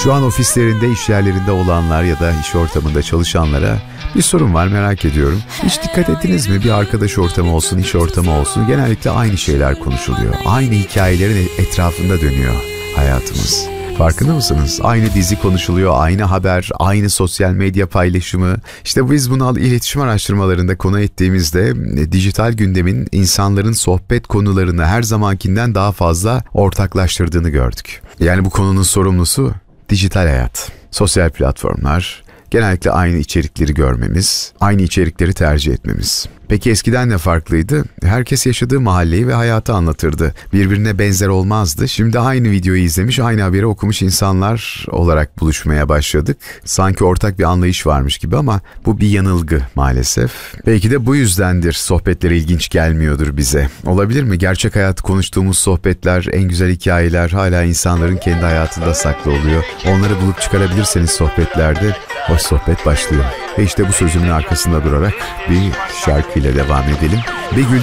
Şu an ofislerinde, iş yerlerinde olanlar ya da iş ortamında çalışanlara bir sorun var, merak ediyorum. Hiç dikkat ettiniz mi? Bir arkadaş ortamı olsun, iş ortamı olsun, genellikle aynı şeyler konuşuluyor. Aynı hikayelerin etrafında dönüyor hayatımız. Farkında mısınız? Aynı dizi konuşuluyor, aynı haber, aynı sosyal medya paylaşımı. İşte biz bunu iletişim araştırmalarında konu ettiğimizde dijital gündemin insanların sohbet konularını her zamankinden daha fazla ortaklaştırdığını gördük. Yani bu konunun sorumlusu dijital hayat, sosyal platformlar, genellikle aynı içerikleri görmemiz, aynı içerikleri tercih etmemiz. Peki eskiden ne farklıydı? Herkes yaşadığı mahalleyi ve hayatı anlatırdı. Birbirine benzer olmazdı. Şimdi aynı videoyu izlemiş, aynı haberi okumuş insanlar olarak buluşmaya başladık. Sanki ortak bir anlayış varmış gibi ama bu bir yanılgı maalesef. Belki de bu yüzdendir sohbetler ilginç gelmiyordur bize. Olabilir mi? Gerçek hayatı konuştuğumuz sohbetler, en güzel hikayeler hala insanların kendi hayatında saklı oluyor. Onları bulup çıkarabilirseniz sohbetlerde hoş sohbet başlıyor. Ve işte bu sözümün arkasında durarak bir şarkıyla devam edelim. Bir Gül